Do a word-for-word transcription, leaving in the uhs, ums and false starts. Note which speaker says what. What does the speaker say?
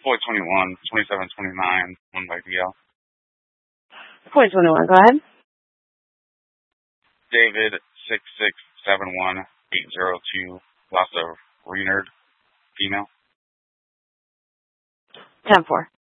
Speaker 1: Floyd twenty-one, twenty-seven twenty-nine, one by D L.
Speaker 2: Floyd twenty-one, go ahead.
Speaker 1: David six six seven one eight zero two, loss of Renard, female.
Speaker 2: ten four.